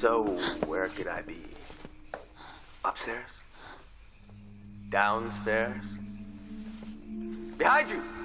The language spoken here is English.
So, where could I be? Upstairs? Downstairs? Behind you!